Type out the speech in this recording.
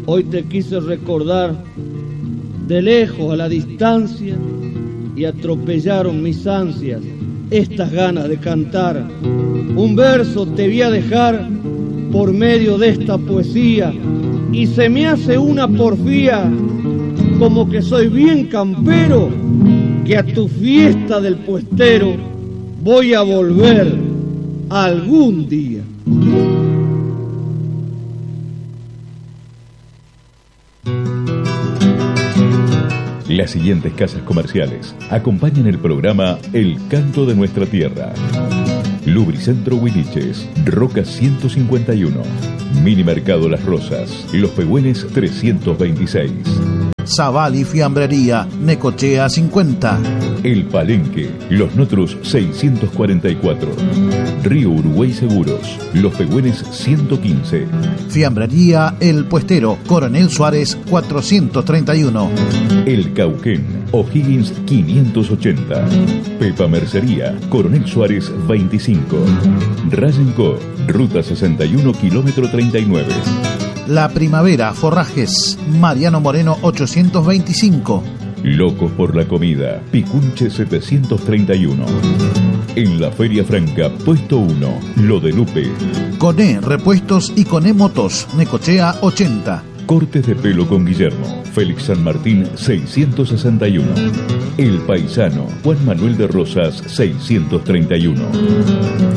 Hoy te quise recordar de lejos a la distancia y atropellaron mis ansias, estas ganas de cantar. Un verso te voy a dejar por medio de esta poesía y se me hace una porfía, como que soy bien campero, que a tu fiesta del puestero voy a volver algún día. Las siguientes casas comerciales acompañan el programa El Canto de Nuestra Tierra. Lubricentro Huiliches, Roca 151, Mini Mercado Las Rosas, Los Pehuenes 326. Zabal y Fiambrería, Necochea 50. El Palenque, Los Notros 644. Río Uruguay Seguros, Los Pehuenes 115. Fiambrería El Puestero, Coronel Suárez 431. El Cauquén, O'Higgins 580. Pepa Mercería, Coronel Suárez 25. Rayenco, Ruta 61, kilómetro 39. La Primavera, Forrajes, Mariano Moreno 825. Locos por la Comida, Picunche 731. En la Feria Franca, puesto 1, Lo de Lupe. Coné Repuestos y Coné Motos, Necochea 80. Cortes de pelo con Guillermo, Félix San Martín 661. El Paisano, Juan Manuel de Rosas 631.